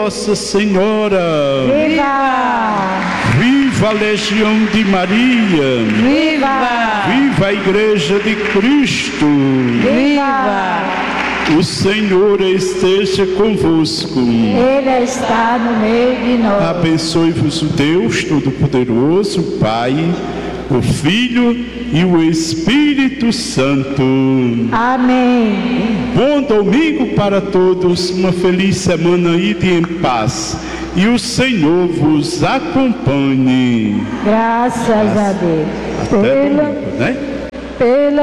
Nossa Senhora. Viva! Viva a Legião de Maria. Viva! Viva a Igreja de Cristo. Viva! O Senhor esteja convosco. Ele está no meio de nós. Abençoe-vos o Deus Todo-Poderoso, o Pai, o Filho e o Espírito Santo. Amém. Bom domingo para todos, uma feliz semana, ide em paz. E o Senhor vos acompanhe. Graças a Deus. Até domingo, né? Pela